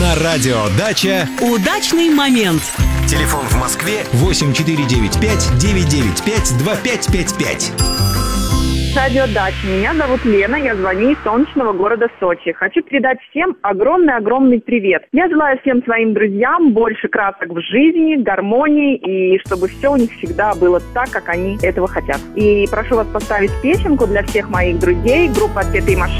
На радио «Дача» удачный момент. Телефон в Москве 8495-995-2555. Радио «Дача». Меня зовут Лена, я звоню из солнечного города Сочи. Хочу передать всем огромный-огромный привет. Я желаю всем своим друзьям больше красок в жизни, гармонии, и чтобы все у них всегда было так, как они этого хотят. И прошу вас поставить песенку для всех моих друзей, группа «Отпетые мошенники».